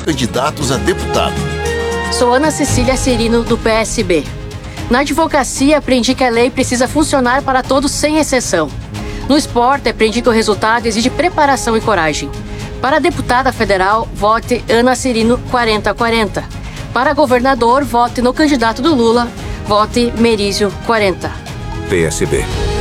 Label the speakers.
Speaker 1: candidatos a deputado.
Speaker 2: Sou Ana Cecília Cirino, do PSB. Na advocacia, aprendi que a lei precisa funcionar para todos sem exceção. No esporte, aprendi que o resultado exige preparação e coragem. Para deputada federal, vote Ana Cirino 4040. Para governador, vote no candidato do Lula, vote Merizio 40.
Speaker 3: PSB.